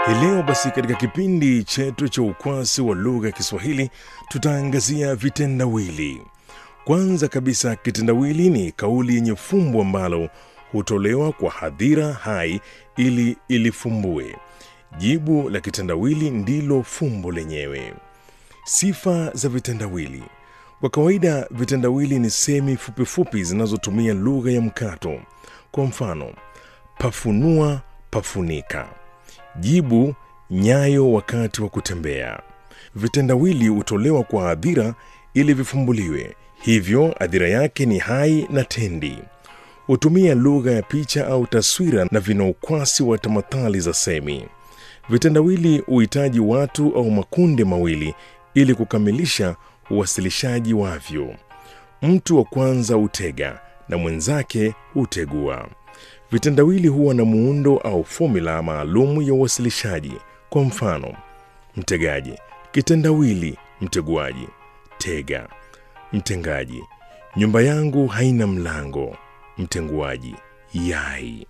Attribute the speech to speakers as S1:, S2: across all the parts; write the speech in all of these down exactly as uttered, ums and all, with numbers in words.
S1: Hii leo basi katika kipindi chetu cha ukwasi wa lugha ya Kiswahili tutaangazia vitendawili. Kwanza kabisa, kitendawili ni kauli yenye fumbo ambalo hutolewa kwa hadhira hai ili ilifumbue. Jibu la kitendawili ndilo fumbo lenyewe. Sifa za vitendawili. Kwa kawaida vitendawili ni semi fupi fupi zinazotumia lugha ya mkato. Kwa mfano, pafunua, pafunika. Jibu, nyayo wakati wa kutembea. Vitendawili hutolewa kwa hadhira ili vifumbuliwe. Hivyo hadhira yake ni hai na tendi. Hutumia lugha ya picha au taswira na vina ukwasi wa tamathali za semi. Vitendawili huhitaji watu au makundi mawili ili kukamilisha uwasilishaji wavyo. Mtu wa kwanza hutega na mwenzake hutegua. Vitendawili huwa na muundo au formula maalum ya uwasilishaji. Kwa mfano, mtegaji, kitendawili, mteguaji. Tega, mtengaji, nyumba yangu haina mlango. Mtenguaji, yai.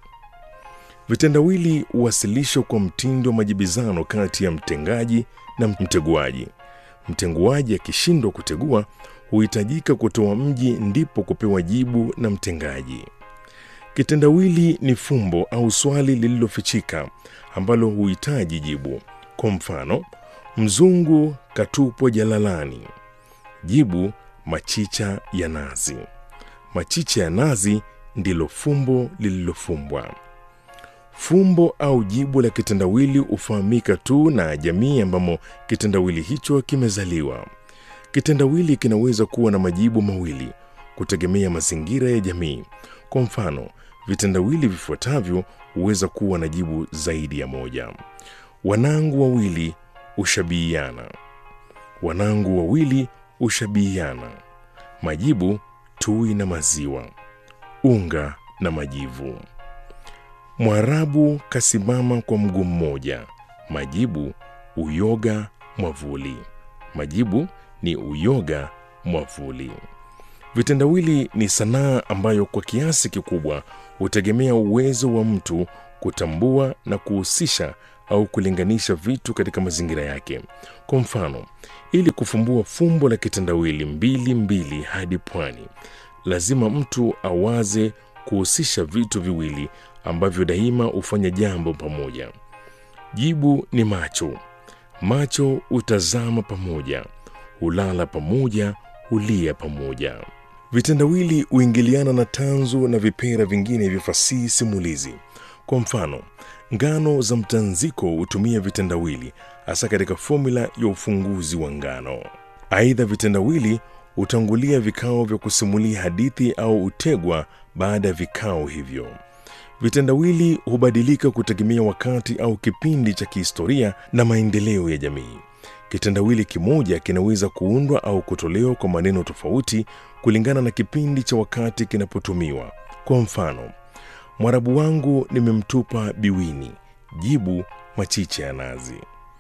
S1: Vitendawili huwasilishwa kwa mtindo wa majibizano kati ya mtengaji na mteguaji. Mtenguaji akishindwa kutegua huhitajika kutoa mji ndipo kupewa jibu na mtengaji. Kitendawili ni fumbo au swali lililofichika ambalo huhitaji jibu. Kwa mfano, mzungu katupwa jalalani. Jibu, machicha ya nazi. Machicha ya nazi ndilo fumbo lililofumbwa. Fumbo au jibu la kitendawili hufahamika tu na jamii ambamo kitendawili hicho kimezaliwa. Kitendawili kinaweza kuwa na majibu mawili kutegemea mazingira ya jamii. Kwa mfano, vitendawili vifuatavyo huweza kuwa na jibu zaidi ya moja. Wanangu wawili hushabihiana. Wanangu wawili hushabihiana. Majibu, tui na maziwa, unga na majivu. Mwarabu kasimama kwa mguu mmoja. Majibu, uyoga, mwavuli. Majibu ni uyoga, mwavuli. Vitendawili ni sanaa ambayo kwa kiasi kikubwa hutegemea uwezo wa mtu kutambua na kuhusisha au kulinganisha vitu katika mazingira yake. Kwa mfano, ili kufumbua fumbo la kitendawili mbili mbili hadi pwani, lazima mtu awaze kuhusisha vitu viwili ambavyo daima hufanya jambo pamoja. Jibu ni macho. Macho hutazama pamoja, hulala pamoja, hulia pamoja. Vitendawili huingiliana na tanzu na vipera vingine vya fasihi simulizi. Kwa mfano, ngano za mtanziko hutumia vitendawili hasa katika formula ya ufunguzi wa ngano. Aidha, vitendawili hutangulia vikao vya kusimulia hadithi au hutegwa baada ya vikao hivyo. Vitendawili hubadilika kutegemea wakati au kipindi cha kihistoria na maendeleo ya jamii. Kitendawili kimoja kinaweza kuundwa au kutolewa kwa maneno tofauti kulingana na kipindi cha wakati kinapotumiwa. Kwa mfano, Mwarabu wangu nimemtupa biwini. Jibu, machicha ya nazi.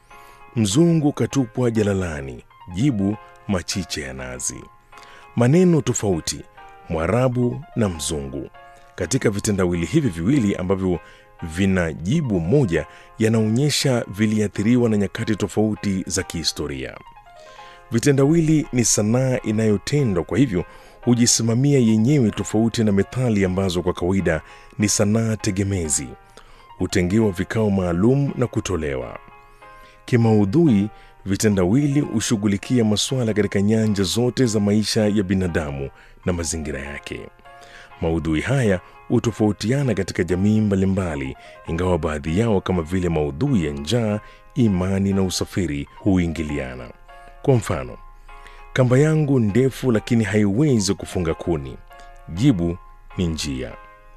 S1: Mzungu katupwa jalalani. Jibu, machicha ya nazi. Maneno tofauti, Mwarabu na mzungu. Katika vitendawili hivi viwili ambavyo vina jibu moja, yanaonyesha viliathiriwa na nyakati tofauti za kihistoria. Vitendawili ni sanaa inayotendwa, kwa hivyo hujisimamia yenyewe, tofauti na methali ambazo kwa kawaida ni sanaa tegemezi. Hutengewa vikao maalum na kutolewa. Kimaudhui, vitendawili hushughulikia masuala katika nyanja zote za maisha ya binadamu na mazingira yake. Maudhui haya hutofautiana katika jamii mbalimbali, ingawa baadhi yao kama vile maudhui ya njaa, imani na usafiri huingiliana. Kwa mfano, kamba yangu ndefu lakini haiwezi kufunga kuni. Jibu ni njia.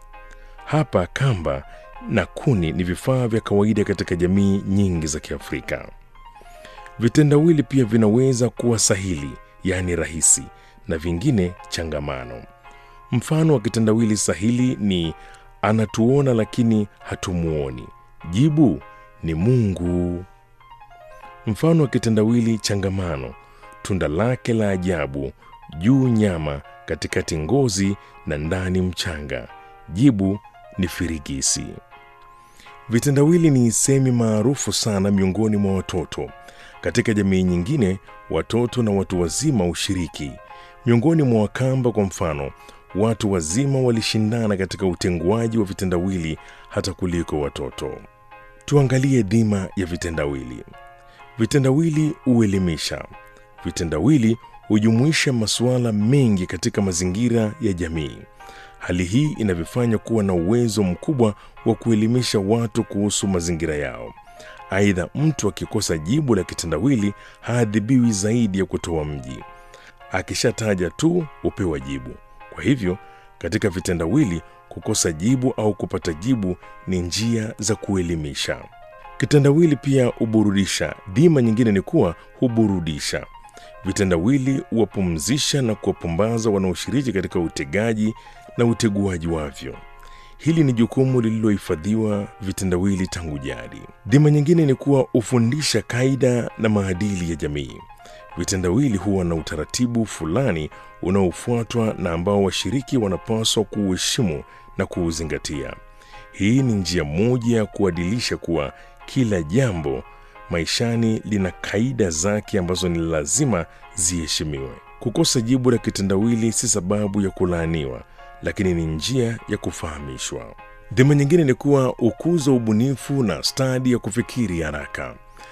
S1: Hapa kamba na kuni ni vifaa vya kawaida katika jamii nyingi za Kiafrika. Vitendawili pia vinaweza kuwa sahili, yaani rahisi, na vingine changamano. Mfano wa kitendawili sahili ni anatuona lakini hatumuoni. Jibu ni Mungu. Mfano wa kitendawili changamano, tunda lake la ajabu, juu nyama, katikati ngozi na ndani mchanga. Jibu ni firigisi. Vitendawili ni semi maarufu sana miongoni mwa watoto. Katika jamii nyingine, watoto na watu wazima ushiriki. Miongoni mwa Wakamba kwa mfano, watu wazima walishindana katika utenguaji wa vitendawili hata kuliko watoto. Tuangalie dhima ya vitendawili. Vitendawili huelimisha. Vitendawili hujumuisha masuala mengi katika mazingira ya jamii. Hali hii inavifanya kuwa na uwezo mkubwa wa kuelimisha watu kuhusu mazingira yao. Aidha, mtu akikosa jibu la kitendawili haadhibiwi zaidi ya kutoa mji. Akishataja tu upewa jibu. Kwa hivyo, katika vitendawili kukosa jibu au kupata jibu ni njia za kuelimisha. Kitendawili pia huburudisha. Dhima nyingine ni kuwa huburudisha. Vitendawili huwapumzisha na kuwapumbaza wanaoshiriki katika utegaji na uteguaji wavyo. Hili ni jukumu lililohifadhiwa vitendawili tangu jadi. Dhima nyingine ni kuwa hufundisha kaida na maadili ya jamii. Vitendawili huwa na utaratibu fulani unaofuatwa na ambao washiriki wanapaswa kuuheshimu na kuuzingatia. Hii ni njia moja ya kuadilisha kuwa kila jambo maishani lina kaida zake ambazo ni lazima ziheshimiwe. Kukosa jibu la kitendawili si sababu ya kulaaniwa, lakini ni njia ya kufahamishwa. Dhima nyingine ni kuwa ukuza ubunifu na stadi ya kufikiri haraka.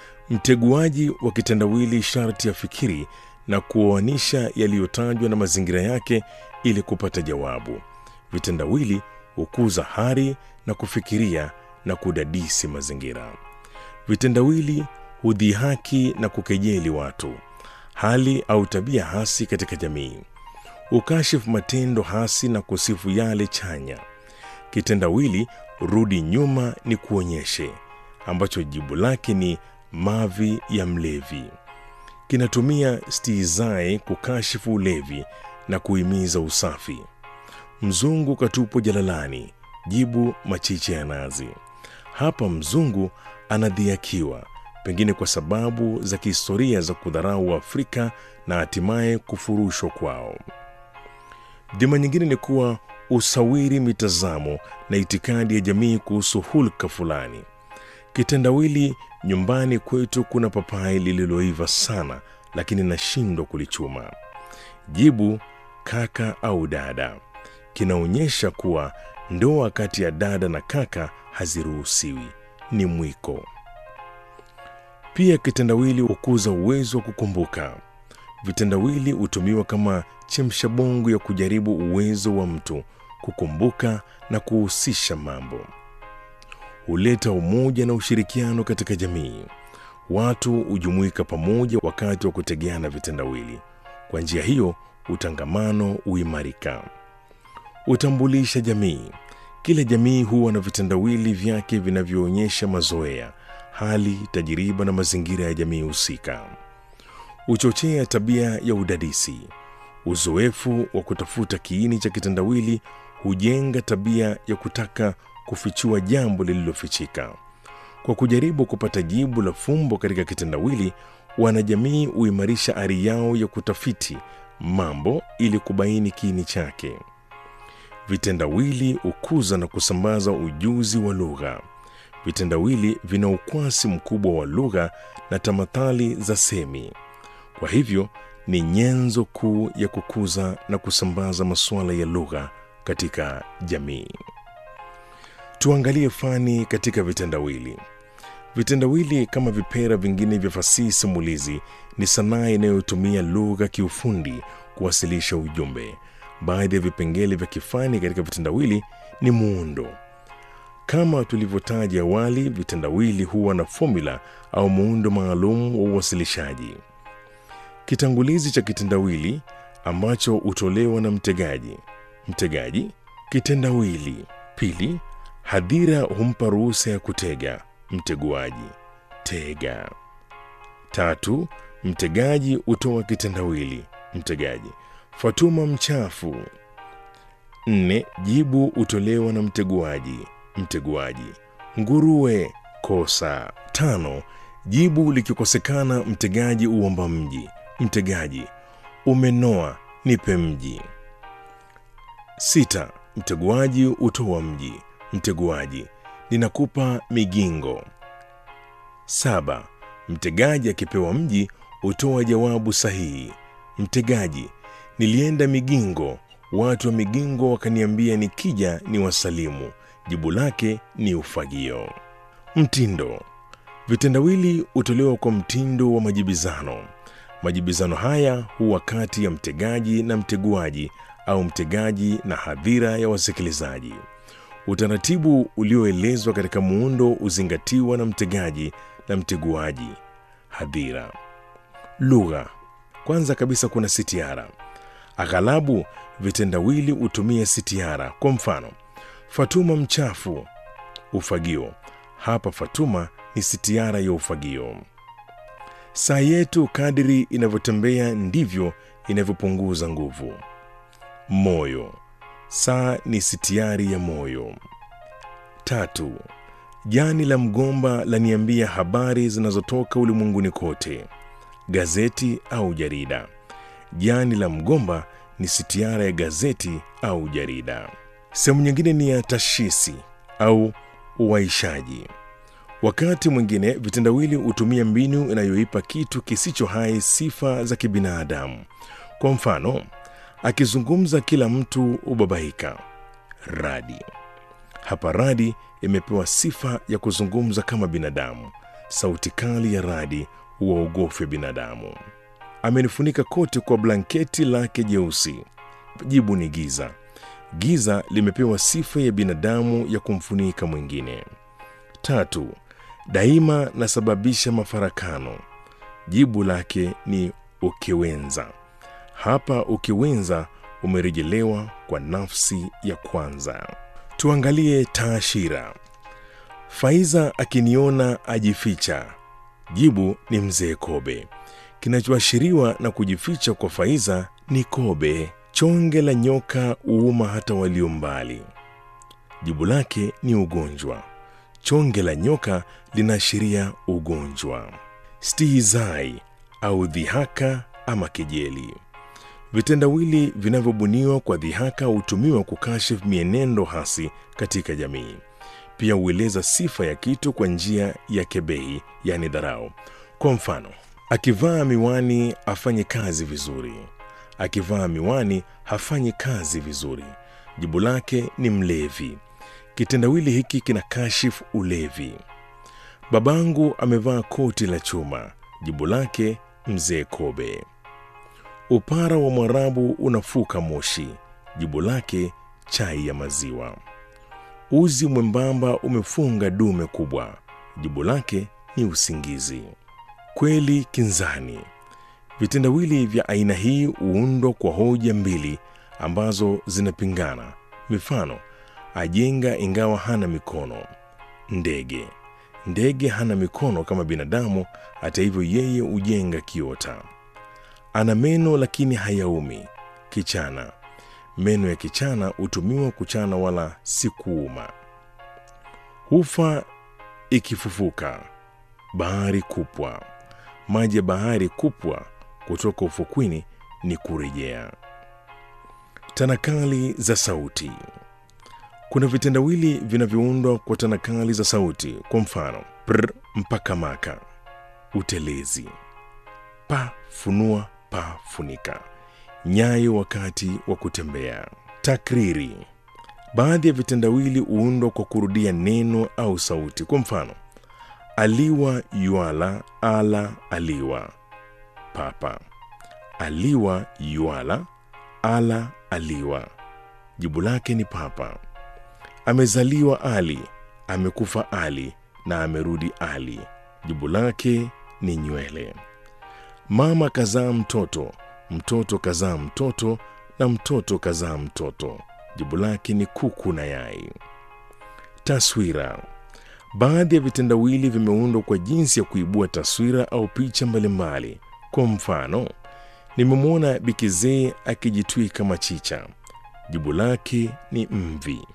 S1: Mteguaji wa kitendawili sharti afikiri na kuoanisha yaliyotajwa na mazingira yake ili kupata jawabu. Vitendawili hukuza hari na kufikiria na kudadisi mazingira. Vitendawili hudhihaki na kukejeli watu, hali au tabia hasi katika jamii. Ukashifu matendo hasi na kusifu yale chanya. Kitendawili rudi nyuma ni kuonyeshe, ambacho jibu lake ni mavi ya mlevi. Kinatumia stihizai kukashifu ulevi na kuhimiza usafi. Mzungu katupo jalalani, jibu machiche ya nazi. Hapa mzungu anadhihakiwa, pengine kwa sababu za kihistoria za kudharau Afrika na hatimaye kufurushwa kwao. Dhima nyingine ni kuwa usawiri mitazamo na itikadi ya jamii kuhusu hulka fulani. Kitendawili, nyumbani kwetu kuna papai lililoiva sana, lakini nashindwa kulichuma. Jibu, kaka au dada. Kinaonyesha kuwa ndoa kati ya dada na kaka haziruhusiwi, ni mwiko. Pia kitendawili hukuza uwezo wa kukumbuka. Vitendawili hutumiwa kama chemshabongo ya kujaribu uwezo wa mtu kukumbuka na kuhusisha mambo. Huleta umoja na ushirikiano katika jamii. Watu hujumuika pamoja wakati wa kutegeana vitendawili. Kwa njia hiyo, utangamano huimarika. Utambulisha jamii. Kila jamii huwa na vitendawili vyake vinavyoonyesha mazoea, hali, tajiriba na mazingira ya jamii husika. Uchochea tabia ya udadisi. Uzoefu wa kutafuta kiini cha kitendawili hujenga tabia ya kutaka kufichua jambo lililofichika. Kwa kujaribu kupata jibu la fumbo katika kitendawili, wanajamii huimarisha ari yao ya kutafiti mambo ili kubaini kiini chake. Vitendawili hukuza na kusambaza ujuzi wa lugha. Vitendawili vina ukwasi mkubwa wa lugha na tamathali za semi. Kwa hivyo, ni nyenzo kuu ya kukuza na kusambaza masuala ya lugha katika jamii. Tuangalie fani katika vitendawili. Vitendawili kama vipera vingine vya fasihi simulizi ni sanaa inayotumia lugha kiufundi kuwasilisha ujumbe. Baadhi ya vipengele vya kifani katika vitendawili ni muundo. Kama tulivyotaja awali, vitendawili huwa na formula au muundo maalum wa uwasilishaji. Kitangulizi cha kitendawili ambacho hutolewa na mtegaji. Mtegaji, kitendawili. Pili, hadhira humpa ruhusa ya kutega. Mteguaji, tega. Tatu, mtegaji hutoa kitendawili. Mtegaji, Fatuma mchafu. Nne, jibu hutolewa na mteguaji. Mteguaji, nguruwe, kosa. Tano, jibu likikosekana mtegaji huomba mji. Mtegaji, umenoa, nipe mji. Sita, mteguaji hutoa mji. Mteguaji, ninakupa migingo. Saba. Mtegaji akipewa mji hutoa jawabu sahihi. Mtegaji: nilienda Migingo, watu wa Migingo wakaniambia nikija ni wasalimu. Jibu lake ni ufagio. Mtindo: vitendawili hutolewa kwa mtindo wa majibizano. Majibizano haya huwa kati ya mtegaji na mteguaji au mtegaji na hadhira ya wasikilizaji. Utaratibu ulioelezwa katika muundo uzingatiwa na mtegaji na mteguaji hadhira. Lugha: kwanza kabisa kuna sitiara. Aghalabu vitendawili hutumia sitiara. Kwa mfano, Fatuma mchafu, ufagio. Hapa Fatuma ni sitiara ya ufagio. Saa yetu kadiri inavyotembea ndivyo inavyopunguza nguvu. Moyo: saa ni sitiari ya moyo. Tatu. Jani la mgomba laniambia habari zinazotoka ulimwenguni kote. Gazeti au jarida. Jani la mgomba ni sitiara ya gazeti au jarida. Sehemu nyingine ni ya tashisi au uwaishaji. Wakati mwingine vitendawili hutumia mbinu inayoipa kitu kisicho hai sifa za kibinadamu. Kwa mfano, akizungumza kila mtu ubabaika. Radi. Hapa radi imepewa sifa ya kuzungumza kama binadamu. Sauti kali ya radi huwaogofya binadamu. Amenifunika koti kwa blanketi lake jeusi. Jibu ni giza. Giza limepewa sifa ya binadamu ya kumfunika mwingine. Tatu. Daima nasababisha mafarakano. Jibu lake ni ukiwenza. Hapa ukiwenza umerejelewa kwa nafsi ya kwanza. Tuangalie taashira. Faiza akiniona ajificha. Jibu ni mzee Kobe. Kinachoashiriwa na kujificha kwa Faiza ni Kobe. Chonge la nyoka uuma hata walio mbali. Jibu lake ni ugonjwa. Chonge la nyoka linaashiria ugonjwa. Stihizai au dhihaka ama kejeli. Vitendawili vinavyobuniwa kwa dhihaka hutumiwa kukashifu mienendo hasi katika jamii. Pia hueleza sifa ya kitu kwa njia ya kebehi, yani dharau. Kwa mfano, akivaa miwani afanye kazi vizuri. Akivaa miwani hafanyi kazi vizuri. Jibu lake ni mlevi. Kitendawili hiki kina kashifu ulevi. Babangu amevaa koti la chuma. Jibu lake mzee Kobe. Upara wa Mwarabu unafuka moshi. Jibu lake chai ya maziwa. Uzi mwembamba umefunga dume kubwa. Jibu lake ni usingizi. Kweli kinzani. Vitendawili vya aina hii huundwa kwa hoja mbili ambazo zinapingana. Mifano: ajenga ingawa hana mikono. Ndege. Ndege hana mikono kama binadamu, hata hivyo yeye hujenga kiota. Ana meno lakini hayaumi. Kichana. Meno ya kichana hutumiwa kuchana wala si kuuma. Hufa ikifufuka. Bahari kupwa. Maji ya bahari kupwa kutoka ufukwini ni kurejea. Tanakali za sauti. Kuna vitendawili vinavyoundwa kwa tanakali za sauti. Kwa mfano, pr mpaka maka, utelezi. Pa funua, pa funika. Nyayo wakati wa kutembea. Takriri. Baadhi ya vitendawili huundwa kwa kurudia neno au sauti. Kwa mfano, aliwa yuala, ala aliwa. Papa. Aliwa yuala, ala aliwa. Jibu lake ni papa. Amezaliwa Ali, amekufa Ali na amerudi Ali. Jibu lake ni nywele. Mama kazaa mtoto, mtoto kazaa mtoto na mtoto kazaa mtoto. Jibu lake ni kuku na yai. Taswira. Baadhi ya vitendawili vimeundwa kwa jinsi ya kuibua taswira au picha mbalimbali. Kwa mfano, nimemwona bikizee akijitwika machicha. Jibu lake ni mvi.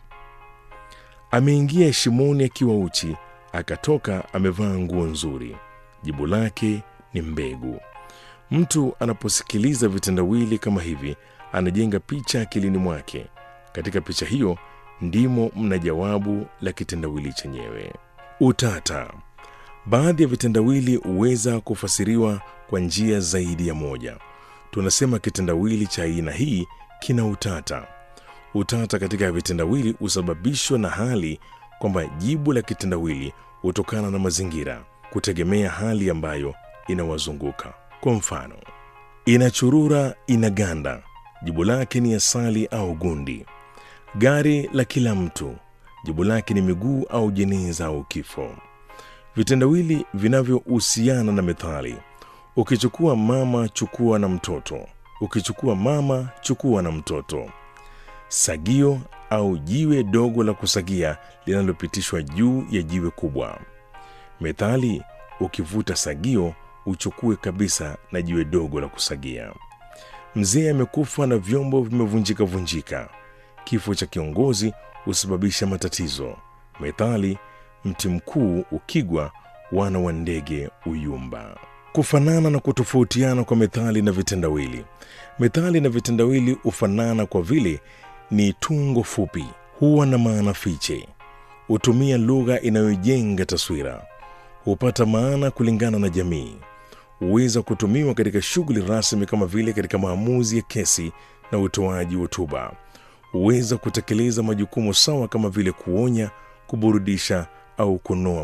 S1: Ameingia shimoni akiwa uchi, akatoka amevaa nguo nzuri. Jibu lake ni mbegu. Mtu anaposikiliza vitendawili kama hivi, anajenga picha akilini mwake. Katika picha hiyo ndimo mna jawabu la kitendawili chenyewe. Utata. Baadhi ya vitendawili huweza kufasiriwa kwa njia zaidi ya moja. Tunasema kitendawili cha aina hii kina utata. Utata katika vitendawili husababishwa na hali kwamba jibu la kitendawili hutokana na mazingira, kutegemea hali ambayo inawazunguka. Kwa mfano, inachurura inaganda, jibu lake ni asali au gundi. Gari la kila mtu, jibu lake ni miguu au jeneza au kifo. Vitendawili vinavyohusiana na methali: ukichukua mama chukua na mtoto, ukichukua mama chukua na mtoto. Sagio au jiwe dogo la kusagia linalopitishwa juu ya jiwe kubwa. Methali: ukivuta sagio uchukue kabisa na jiwe dogo la kusagia. Mzee amekufa na vyombo vimevunjika vunjika. Kifo cha kiongozi husababisha matatizo. Methali: mti mkuu ukigwa wana wa ndege uyumba. Kufanana na kutofautiana kwa methali na vitendawili. Methali na vitendawili hufanana kwa vile ni tungo fupi, huwa na maana fiche, hutumia lugha inayojenga taswira, hupata maana kulingana na jamii, huweza kutumiwa katika shughuli rasmi kama vile katika maamuzi ya kesi na utoaji hotuba, huweza kutekeleza majukumu sawa kama vile kuonya, kuburudisha au kunoa